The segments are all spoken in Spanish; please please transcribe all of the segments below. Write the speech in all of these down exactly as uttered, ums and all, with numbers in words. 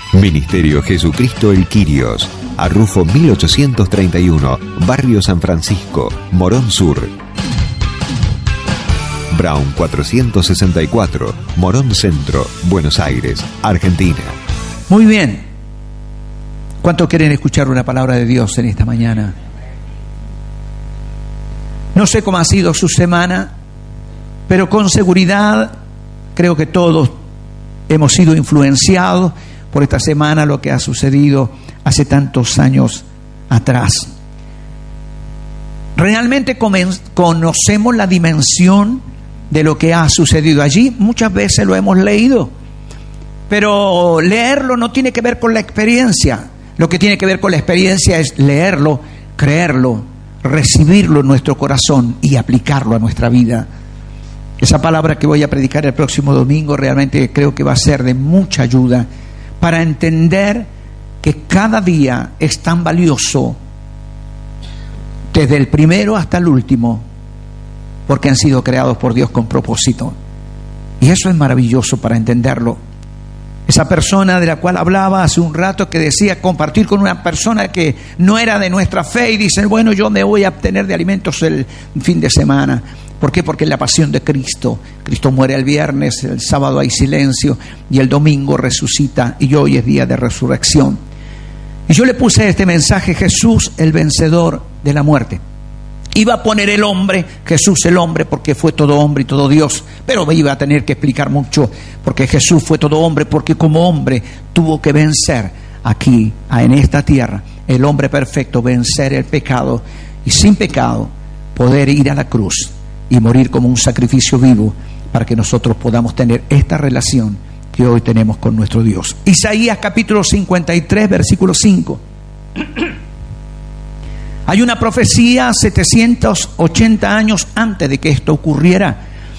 Ministerio Jesucristo el Quirios, Arrufo mil ochocientos treinta y uno, Barrio San Francisco, Morón Sur. Brown cuatrocientos sesenta y cuatro, Morón Centro, Buenos Aires, Argentina. Muy bien. ¿Cuántos quieren escuchar una palabra de Dios en esta mañana? No sé cómo ha sido su semana, pero con seguridad creo que todos hemos sido influenciados por esta semana, lo que ha sucedido hace tantos años atrás. Realmente conocemos la dimensión de lo que ha sucedido allí. Muchas veces lo hemos leído, pero leerlo no tiene que ver con la experiencia. Lo que tiene que ver con la experiencia es leerlo, creerlo, recibirlo en nuestro corazón y aplicarlo a nuestra vida. Esa palabra que voy a predicar el próximo domingo realmente creo que va a ser de mucha ayuda para entender que cada día es tan valioso, desde el primero hasta el último, porque han sido creados por Dios con propósito. Y eso es maravilloso para entenderlo. Esa persona de la cual hablaba hace un rato, que decía compartir con una persona que no era de nuestra fe, y dice, bueno, yo me voy a abstener de alimentos el fin de semana. ¿Por qué? Porque es la pasión de Cristo. Cristo muere el viernes, el sábado hay silencio y el domingo resucita, y hoy es día de resurrección. Y yo le puse este mensaje: Jesús, el vencedor de la muerte. Iba a poner el hombre, Jesús el hombre, porque fue todo hombre y todo Dios, pero me iba a tener que explicar mucho, porque Jesús fue todo hombre, porque como hombre tuvo que vencer aquí, en esta tierra, el hombre perfecto, vencer el pecado, y sin pecado poder ir a la cruz y morir como un sacrificio vivo, para que nosotros podamos tener esta relación que hoy tenemos con nuestro Dios. Isaías capítulo cincuenta y tres, versículo cinco. Hay una profecía setecientos ochenta años antes de que esto ocurriera.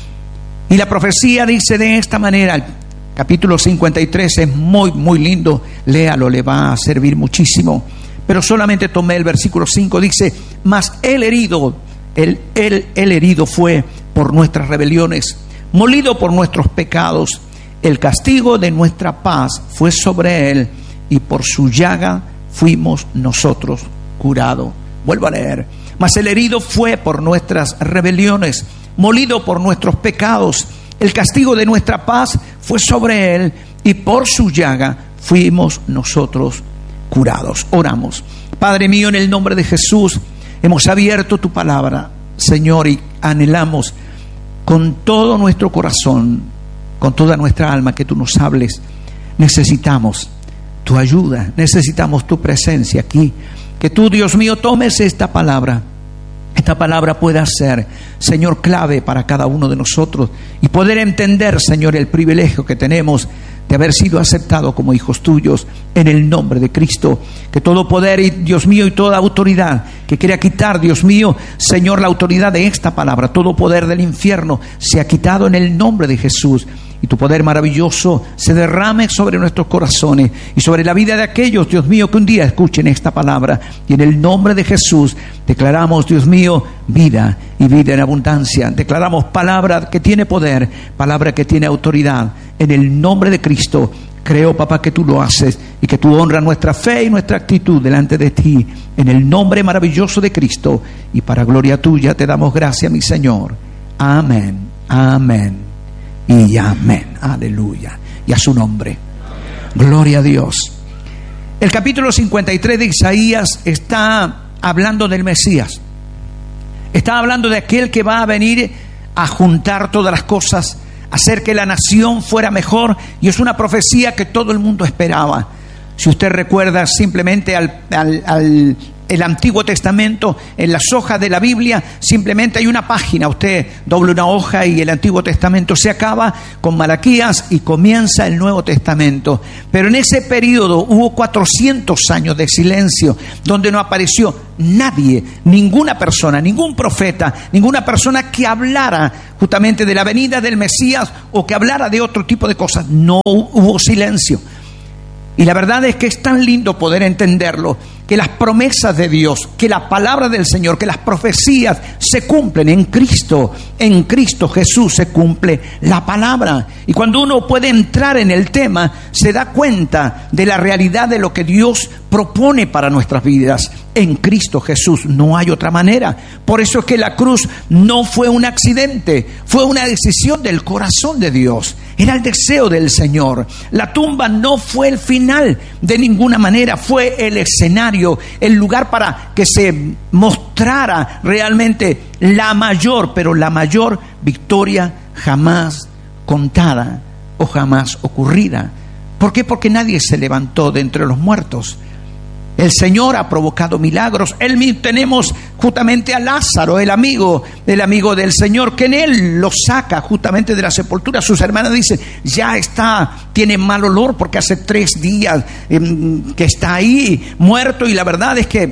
Y la profecía dice de esta manera, el capítulo cincuenta y tres es muy, muy lindo, léalo, le va a servir muchísimo. Pero solamente tomé el versículo cinco, dice, mas el herido, el, el, el herido fue por nuestras rebeliones, molido por nuestros pecados, el castigo de nuestra paz fue sobre él, y por su llaga fuimos nosotros curados. Vuelvo a leer. Mas el herido fue por nuestras rebeliones, molido por nuestros pecados, el castigo de nuestra paz fue sobre él, y por su llaga fuimos nosotros curados. Oramos. Padre mío, en el nombre de Jesús, hemos abierto tu palabra, Señor, y anhelamos con todo nuestro corazón, con toda nuestra alma, que tú nos hables. Necesitamos tu ayuda, necesitamos tu presencia aquí. Que tú, Dios mío, tomes esta palabra. Esta palabra pueda ser, Señor, clave para cada uno de nosotros, y poder entender, Señor, el privilegio que tenemos de haber sido aceptados como hijos tuyos, en el nombre de Cristo. Que todo poder, y Dios mío, y toda autoridad que quiera quitar, Dios mío, Señor, la autoridad de esta palabra, todo poder del infierno sea quitado en el nombre de Jesús. Y tu poder maravilloso se derrame sobre nuestros corazones y sobre la vida de aquellos, Dios mío, que un día escuchen esta palabra. Y en el nombre de Jesús declaramos, Dios mío, vida y vida en abundancia. Declaramos palabra que tiene poder, palabra que tiene autoridad. En el nombre de Cristo, creo, papá, que tú lo haces, y que tú honras nuestra fe y nuestra actitud delante de ti. En el nombre maravilloso de Cristo, y para gloria tuya te damos gracias, mi Señor. Amén, amén y amén. Aleluya. Y a su nombre. Gloria a Dios. El capítulo cincuenta y tres de Isaías está hablando del Mesías. Está hablando de aquel que va a venir a juntar todas las cosas, hacer que la nación fuera mejor, y es una profecía que todo el mundo esperaba. Si usted recuerda simplemente al, al, al el Antiguo Testamento, en las hojas de la Biblia simplemente hay una página. Usted dobla una hoja y el Antiguo Testamento se acaba con Malaquías y comienza el Nuevo Testamento. Pero en ese periodo hubo cuatrocientos años de silencio, donde no apareció nadie, ninguna persona, ningún profeta, ninguna persona que hablara justamente de la venida del Mesías o que hablara de otro tipo de cosas. No hubo silencio. Y la verdad es que es tan lindo poder entenderlo, que las promesas de Dios, que la palabra del Señor, que las profecías se cumplen en Cristo. En Cristo Jesús se cumple la palabra. Y cuando uno puede entrar en el tema, se da cuenta de la realidad de lo que Dios propone para nuestras vidas. En Cristo Jesús no hay otra manera. Por eso es que la cruz no fue un accidente, fue una decisión del corazón de Dios. Era el deseo del Señor. La tumba no fue el final de ninguna manera, fue el escenario, el lugar para que se mostrara realmente la mayor, pero la mayor victoria jamás contada o jamás ocurrida. ¿Por qué? Porque nadie se levantó de entre los muertos. El Señor ha provocado milagros. Él, tenemos justamente a Lázaro, el amigo, el amigo del Señor, que en él lo saca justamente de la sepultura. Sus hermanas dicen, ya está, tiene mal olor porque hace tres días eh, que está ahí muerto, y la verdad es que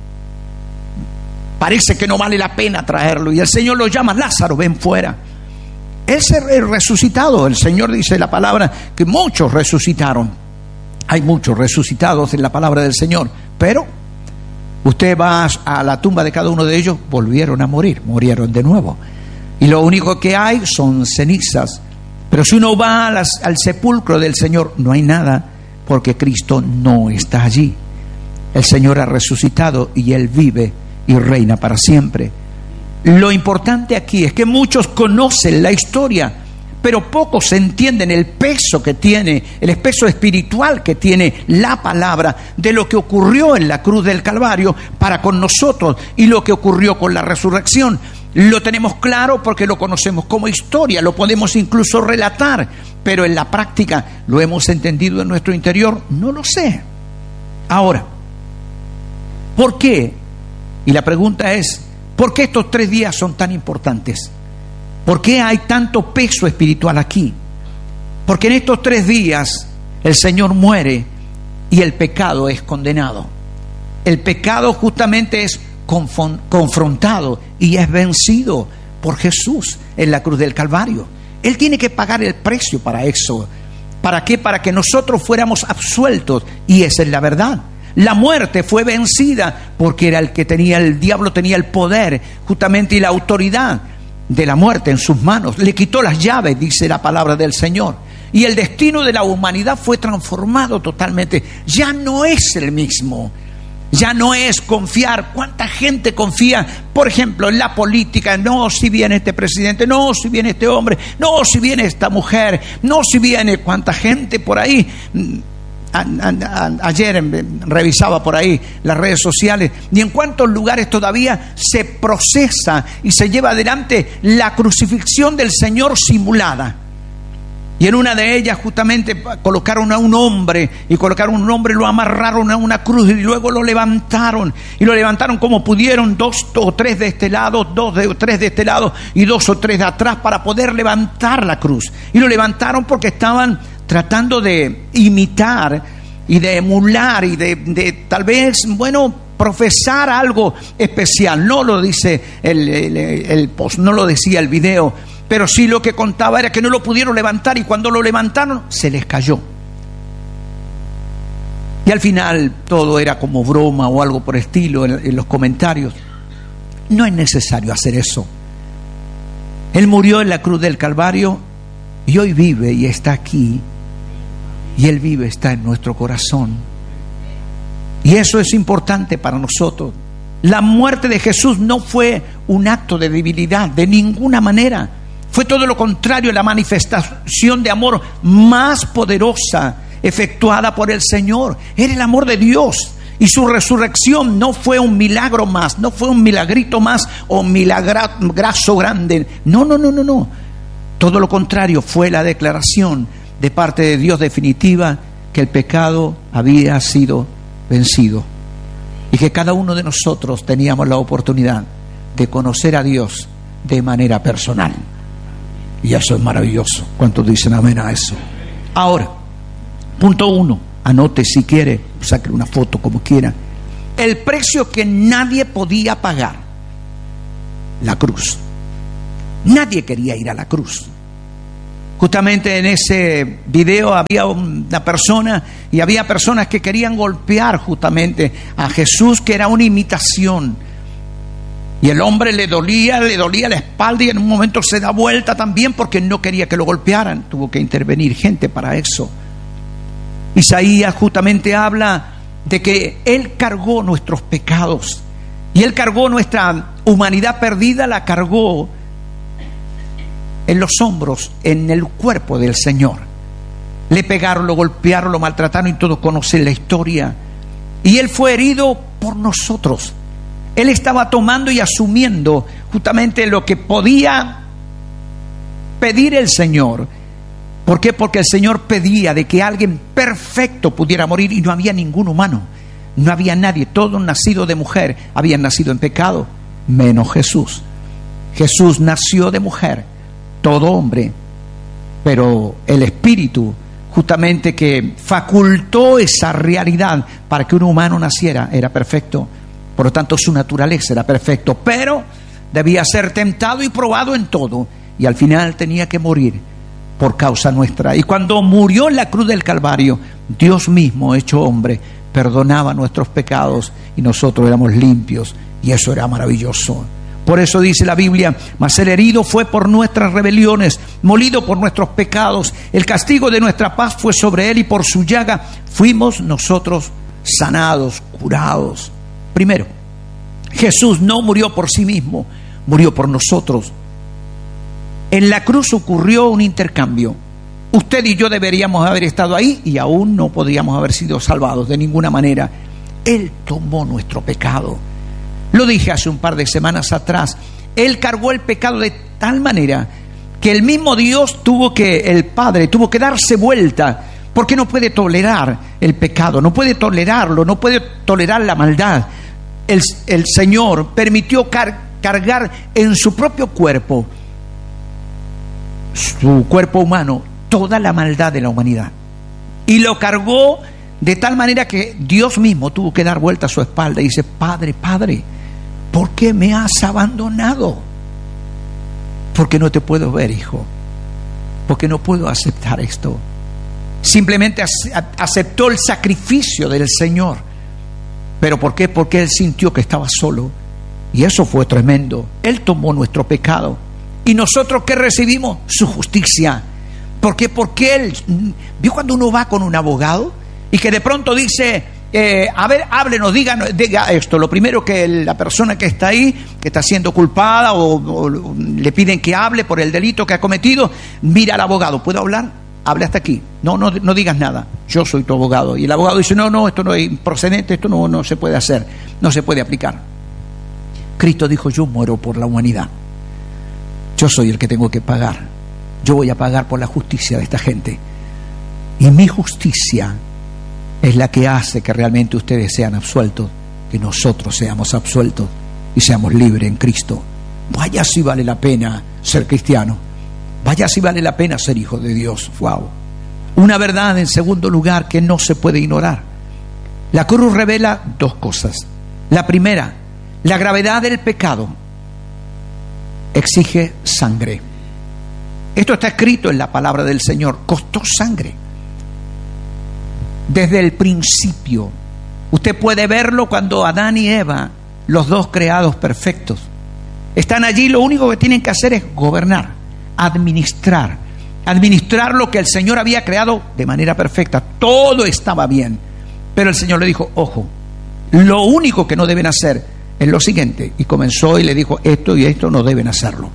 parece que no vale la pena traerlo. Y el Señor lo llama, Lázaro, ven fuera. Es el resucitado. El Señor dice la palabra que muchos resucitaron. Hay muchos resucitados en la palabra del Señor, pero usted va a la tumba de cada uno de ellos, volvieron a morir, murieron de nuevo. Y lo único que hay son cenizas. Pero si uno va a las, al sepulcro del Señor, no hay nada, porque Cristo no está allí. El Señor ha resucitado y Él vive y reina para siempre. Lo importante aquí es que muchos conocen la historia, pero pocos entienden el peso que tiene, el peso espiritual que tiene la palabra de lo que ocurrió en la cruz del Calvario para con nosotros y lo que ocurrió con la resurrección. Lo tenemos claro porque lo conocemos como historia, lo podemos incluso relatar, pero en la práctica, ¿lo hemos entendido en nuestro interior? No lo sé. Ahora, ¿por qué? Y la pregunta es, ¿por qué estos tres días son tan importantes? ¿Por qué hay tanto peso espiritual aquí? Porque en estos tres días el Señor muere y el pecado es condenado. El pecado justamente es confon- confrontado y es vencido por Jesús en la cruz del Calvario. Él tiene que pagar el precio para eso. ¿Para qué? Para que nosotros fuéramos absueltos. Y esa es la verdad. La muerte fue vencida porque era el que tenía, el diablo tenía el poder justamente y la autoridad de la muerte en sus manos. Le quitó las llaves, dice la palabra del Señor. Y el destino de la humanidad fue transformado totalmente. Ya no es el mismo. Ya no es confiar. ¿Cuánta gente confía, por ejemplo, en la política? No, si viene este presidente, no, si viene este hombre, no, si viene esta mujer, no, si viene cuánta gente por ahí. A, a, a, ayer revisaba por ahí las redes sociales y en cuántos lugares todavía se procesa y se lleva adelante la crucifixión del Señor simulada. Y en una de ellas justamente colocaron a un hombre y colocaron un hombre, lo amarraron a una cruz y luego lo levantaron y lo levantaron como pudieron, dos o tres de este lado, dos de, tres de este lado y dos o tres de atrás para poder levantar la cruz. Y lo levantaron porque estaban tratando de imitar y de emular y de, de tal vez, bueno, profesar algo especial. No lo dice el, el, el post, no lo decía el video, pero sí lo que contaba era que no lo pudieron levantar y cuando lo levantaron se les cayó. Y al final todo era como broma o algo por estilo en, en los comentarios. No es necesario hacer eso. Él murió en la cruz del Calvario y hoy vive y está aquí. Y Él vive, está en nuestro corazón. Y eso es importante para nosotros. La muerte de Jesús no fue un acto de debilidad, de ninguna manera. Fue todo lo contrario, la manifestación de amor más poderosa efectuada por el Señor. Era el amor de Dios. Y su resurrección no fue un milagro más, no fue un milagrito más o un milagrazo grande. No, no, no, no, no. Todo lo contrario, fue la declaración de parte de Dios definitiva que el pecado había sido vencido y que cada uno de nosotros teníamos la oportunidad de conocer a Dios de manera personal. Y eso es maravilloso. ¿Cuántos dicen amén a eso? Ahora, punto uno, anote si quiere, saque una foto como quiera. El precio que nadie podía pagar, la cruz. Nadie quería ir a la cruz. Justamente en ese video había una persona y había personas que querían golpear justamente a Jesús, que era una imitación. Y el hombre le dolía, le dolía la espalda y en un momento se da vuelta también porque no quería que lo golpearan. Tuvo que intervenir gente para eso. Isaías justamente habla de que Él cargó nuestros pecados y Él cargó nuestra humanidad perdida, la cargó en los hombros, en el cuerpo del Señor. Le pegaron, lo golpearon, lo maltrataron y todos conocen la historia. Y Él fue herido por nosotros. Él estaba tomando y asumiendo justamente lo que podía pedir el Señor. ¿Por qué? Porque el Señor pedía de que alguien perfecto pudiera morir y no había ningún humano. No había nadie. Todos nacidos de mujer habían nacido en pecado, menos Jesús. Jesús nació de mujer, todo hombre, pero el Espíritu justamente que facultó esa realidad para que un humano naciera era perfecto. Por lo tanto, su naturaleza era perfecto, pero debía ser tentado y probado en todo, y al final tenía que morir por causa nuestra. Y cuando murió en la cruz del Calvario, Dios mismo, hecho hombre, perdonaba nuestros pecados y nosotros éramos limpios, y eso era maravilloso. Por eso dice la Biblia: mas el herido fue por nuestras rebeliones, molido por nuestros pecados, el castigo de nuestra paz fue sobre él, y por su llaga fuimos nosotros sanados, curados. Primero, Jesús no murió por sí mismo, murió por nosotros. En la cruz ocurrió un intercambio. Usted y yo deberíamos haber estado ahí y aún no podríamos haber sido salvados de ninguna manera. Él tomó nuestro pecado. Lo dije hace un par de semanas atrás. Él cargó el pecado de tal manera que el mismo Dios tuvo que, el Padre, tuvo que darse vuelta, porque no puede tolerar el pecado, no puede tolerarlo, no puede tolerar la maldad. El, el Señor permitió car, cargar en su propio cuerpo, su cuerpo humano, toda la maldad de la humanidad. Y lo cargó de tal manera que Dios mismo tuvo que dar vuelta a su espalda y dice: Padre, Padre, ¿por qué me has abandonado? Porque no te puedo ver, hijo. Porque no puedo aceptar esto. Simplemente aceptó el sacrificio del Señor. ¿Pero por qué? Porque Él sintió que estaba solo. Y eso fue tremendo. Él tomó nuestro pecado. ¿Y nosotros qué recibimos? Su justicia. ¿Por qué? Porque Él... ¿Vio cuando uno va con un abogado y que de pronto dice... Eh, a ver, háblenos, diga, diga esto? Lo primero que el, la persona que está ahí, que está siendo culpada o, o le piden que hable por el delito que ha cometido, mira al abogado: ¿puedo hablar? Hable hasta aquí. No, no, no digas nada. Yo soy tu abogado. Y el abogado dice: no, no, esto no es improcedente, esto no, no se puede hacer, no se puede aplicar. Cristo dijo: yo muero por la humanidad. Yo soy el que tengo que pagar. Yo voy a pagar por la justicia de esta gente. Y mi justicia es la que hace que realmente ustedes sean absueltos, que nosotros seamos absueltos y seamos libres en Cristo. Vaya si vale la pena ser cristiano. Vaya si vale la pena ser hijo de Dios. Wow. Una verdad, en segundo lugar, que no se puede ignorar. La cruz revela dos cosas. La primera, la gravedad del pecado exige sangre. Esto está escrito en la palabra del Señor. Costó sangre. Desde el principio. Usted puede verlo cuando Adán y Eva, los dos creados perfectos, están allí. Lo único que tienen que hacer es gobernar, administrar, administrar lo que el Señor había creado de manera perfecta. Todo estaba bien, pero el Señor le dijo: ojo, lo único que no deben hacer es lo siguiente. Y comenzó y le dijo: esto y esto no deben hacerlo.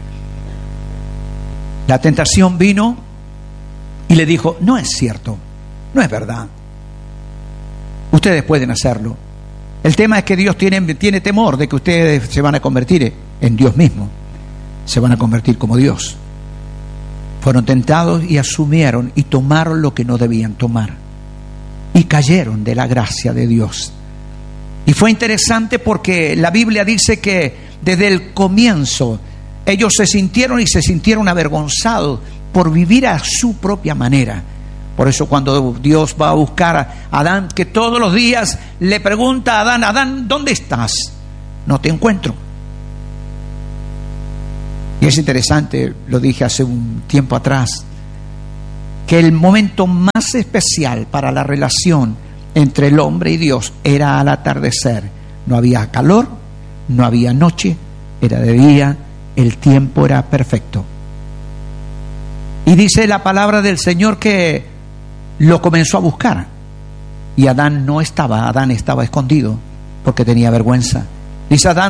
La tentación vino y le dijo: no es cierto, no es verdad, ustedes pueden hacerlo. El tema es que Dios tiene, tiene temor de que ustedes se van a convertir en Dios mismo, se van a convertir como Dios. Fueron tentados y asumieron y tomaron lo que no debían tomar y cayeron de la gracia de Dios. Y fue interesante porque la Biblia dice que desde el comienzo ellos se sintieron y se sintieron avergonzados por vivir a su propia manera. Por eso cuando Dios va a buscar a Adán, que todos los días le pregunta a Adán: Adán, ¿dónde estás? No te encuentro. Y es interesante, lo dije hace un tiempo atrás, que el momento más especial para la relación entre el hombre y Dios era al atardecer. No había calor, no había noche, era de día, el tiempo era perfecto. Y dice la palabra del Señor que lo comenzó a buscar. Y Adán no estaba, Adán estaba escondido porque tenía vergüenza. Dice Adán,